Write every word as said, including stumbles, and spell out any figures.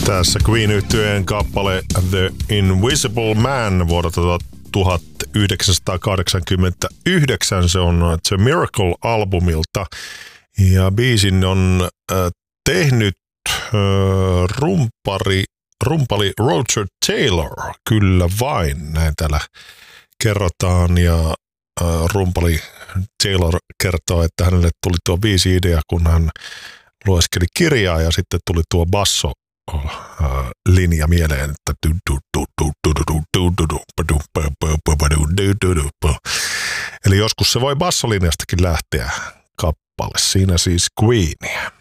Tässä Queen-yhtyeen kappale The Invisible Man vuodelta tuhatyhdeksänsataakahdeksankymmentäyhdeksän. Se on The Miracle-albumilta. Ja biisin on äh, tehnyt äh, rumpari, rumpali Roger Taylor. Kyllä vain, näin täällä kerrotaan. Ja äh, rumpali Taylor kertoo, että hänelle tuli tuo biisi-idea, kun hän lueskeli kirjaa ja sitten tuli tuo basso linja mieleen, että eli joskus se voi bassolinjastakin lähteä kappale. Siinä siis Queenia.